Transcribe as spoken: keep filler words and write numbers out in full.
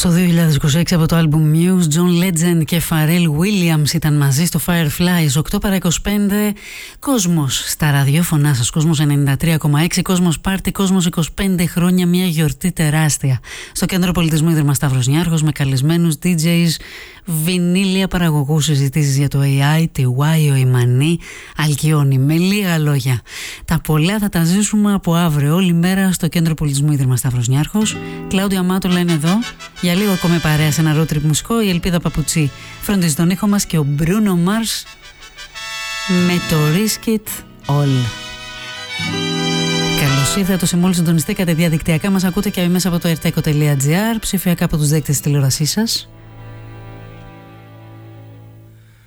Στο δύο χιλιάδες είκοσι έξι από το άλμπουμ Muse, John Legend και Pharrell Williams ήταν μαζί στο Fireflies. Οκτώ παρά είκοσι πέντε, κόσμος στα ραδιόφωνά σας, κόσμος ενενήντα τρία κόμμα έξι, κόσμος πάρτι, κόσμος είκοσι πέντε χρόνια, μια γιορτή τεράστια. Στο Κέντρο Πολιτισμού Ίδρυμα Σταύρος Νιάρχος, με καλεσμένους ντι τζέις, βινίλια παραγωγούς, συζητήσεις για το έι άι, τη Βάιο, η Μανή, Αλκιόνι. Με λίγα λόγια, τα πολλά θα τα ζήσουμε από αύριο, όλη μέρα στο Κέντρο Πολιτισμού Ίδρυμα Σταύρος Νιάρχος. Κλάουδια Μάτολα είναι εδώ. Για λίγο ακόμη παρέα σε ένα road trip μουσικό, η Ελπίδα Παπουτσί φροντίζει τον ήχο μας και ο Μπρούνο Μάρς με το Risk It All. Καλώς ήρθατε σε μόλις συντονιστήκατε διαδικτυακά. Μας ακούτε και μέσα από το ερτέκο τελεία τζι άρ, ψηφιακά από τους δέκτες της τηλεόρασής σας.